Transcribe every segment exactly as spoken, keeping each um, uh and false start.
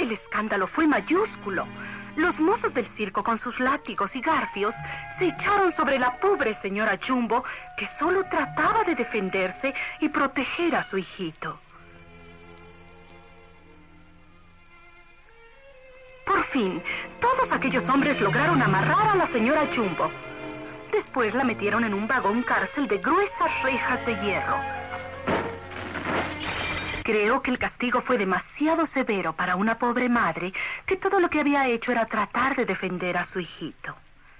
El escándalo fue mayúsculo. Los mozos del circo, con sus látigos y garfios, se echaron sobre la pobre señora Jumbo, que solo trataba de defenderse y proteger a su hijito. Por fin, todos aquellos hombres lograron amarrar a la señora Jumbo. Después la metieron en un vagón cárcel de gruesas rejas de hierro. Creo que el castigo fue demasiado severo para una pobre madre que todo lo que había hecho era tratar de defender a su hijito.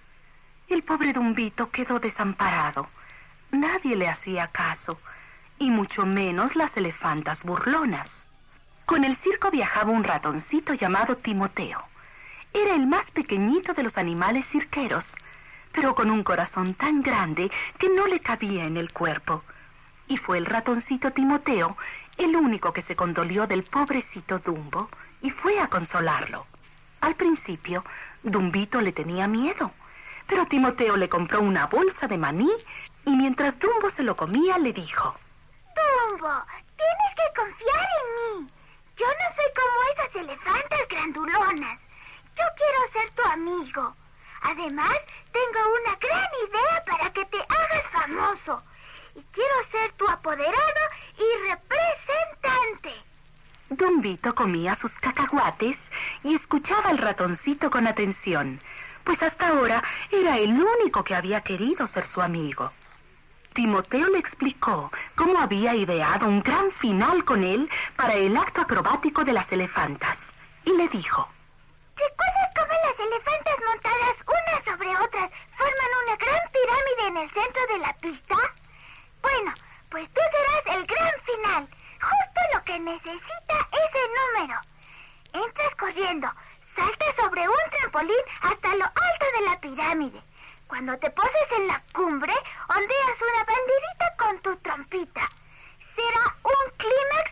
El pobre Dumbito quedó desamparado. Nadie le hacía caso, y mucho menos las elefantas burlonas. Con el circo viajaba un ratoncito llamado Timoteo. Era el más pequeñito de los animales cirqueros, pero con un corazón tan grande que no le cabía en el cuerpo. Y fue el ratoncito Timoteo el único que se condolió del pobrecito Dumbo y fue a consolarlo. Al principio, Dumbito le tenía miedo, pero Timoteo le compró una bolsa de maní y mientras Dumbo se lo comía le dijo: Dumbo, tienes que confiar en mí. Yo no soy como esas elefantas grandulonas. Yo quiero ser tu amigo. Además, tengo una gran idea para que te hagas famoso. Y quiero ser tu apoderado y representante. Dumbito comía sus cacahuates y escuchaba al ratoncito con atención, pues hasta ahora era el único que había querido ser su amigo. Timoteo le explicó cómo había ideado un gran final con él para el acto acrobático de las elefantas, y le dijo: ¿Recuerdas cómo las elefantas montadas unas sobre otras forman una gran pirámide en el centro de la pista? Bueno, pues tú serás el gran final. Justo lo que necesita ese número. Entras corriendo, saltas sobre un trampolín hasta lo alto de la pirámide. Cuando te poses en la cumbre, ondeas una banderita con tu trompita. Será un clímax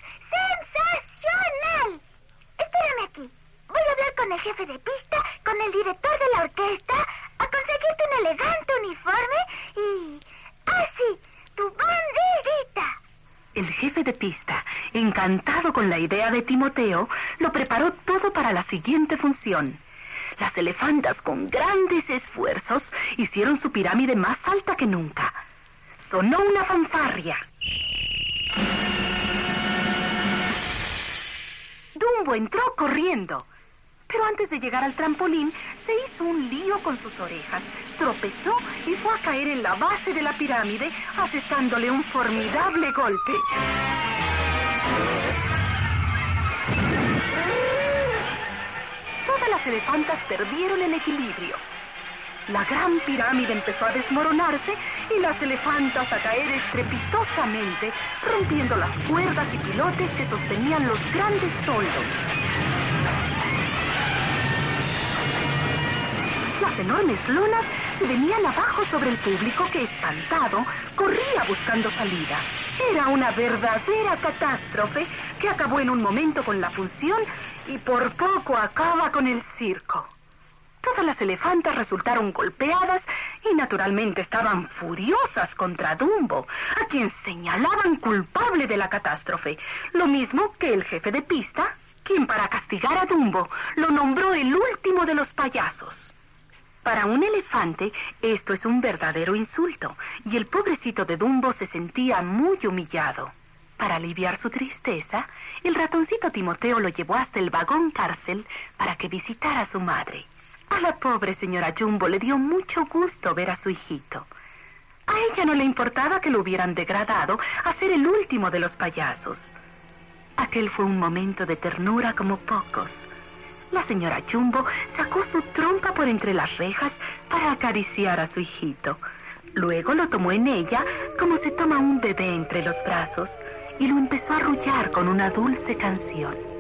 sensacional. Espérame aquí. Voy a hablar con el jefe de pista, con el director de la orquesta, a conseguirte un elegante uniforme y... ¡ah, sí! ¡Tu banderita! El jefe de pista, encantado con la idea de Timoteo, lo preparó todo para la siguiente función. Las elefantas, con grandes esfuerzos, hicieron su pirámide más alta que nunca. Sonó una fanfarria. Dumbo entró corriendo, pero antes de llegar al trampolín, se hizo un lío con sus orejas, tropezó y fue a caer en la base de la pirámide, asestándole un formidable golpe. Todas las elefantas perdieron el equilibrio. La gran pirámide empezó a desmoronarse y las elefantas a caer estrepitosamente, rompiendo las cuerdas y pilotes que sostenían los grandes toldos. Las enormes lonas se venían abajo sobre el público que, espantado, corría buscando salida. Era una verdadera catástrofe que acabó en un momento con la función y por poco acaba con el circo. Todas las elefantas resultaron golpeadas y naturalmente estaban furiosas contra Dumbo, a quien señalaban culpable de la catástrofe, lo mismo que el jefe de pista, quien para castigar a Dumbo lo nombró el último de los payasos. Para un elefante esto es un verdadero insulto, y el pobrecito de Dumbo se sentía muy humillado. Para aliviar su tristeza, el ratoncito Timoteo lo llevó hasta el vagón cárcel para que visitara a su madre. A la pobre señora Jumbo le dio mucho gusto ver a su hijito. A ella no le importaba que lo hubieran degradado a ser el último de los payasos. Aquel fue un momento de ternura como pocos. La señora Jumbo sacó su trompa por entre las rejas para acariciar a su hijito. Luego lo tomó en ella como se toma un bebé entre los brazos y lo empezó a arrullar con una dulce canción.